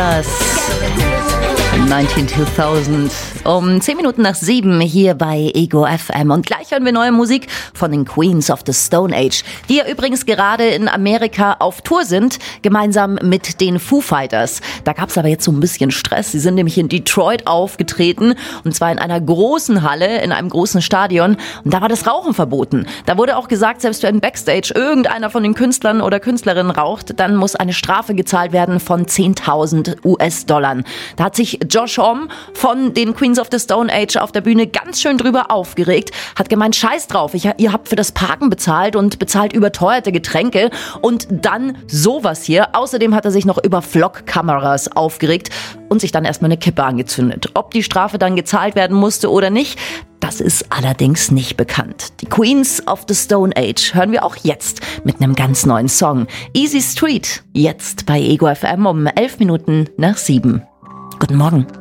Brothers. 192000 um 10 Minuten nach 7 hier bei Ego FM. Und gleich hören wir neue Musik von den Queens of the Stone Age, die ja übrigens gerade in Amerika auf Tour sind, gemeinsam mit den Foo Fighters. Da gab es aber jetzt so ein bisschen Stress. Sie sind nämlich in Detroit aufgetreten, und zwar in einer großen Halle, in einem großen Stadion. Und da war das Rauchen verboten. Da wurde auch gesagt, selbst wenn Backstage irgendeiner von den Künstlern oder Künstlerinnen raucht, dann muss eine Strafe gezahlt werden von 10.000 US-Dollar. Da hat sich Josh Homme von den Queens of the Stone Age auf der Bühne ganz schön drüber aufgeregt, hat gemeint, scheiß drauf, ihr habt für das Parken bezahlt und bezahlt überteuerte Getränke und dann sowas hier. Außerdem hat er sich noch über Vlog-Kameras aufgeregt und sich dann erstmal eine Kippe angezündet. Ob die Strafe dann gezahlt werden musste oder nicht, das ist allerdings nicht bekannt. Die Queens of the Stone Age hören wir auch jetzt mit einem ganz neuen Song. Easy Street, jetzt bei Ego FM um 11 Minuten nach 7. Guten Morgen.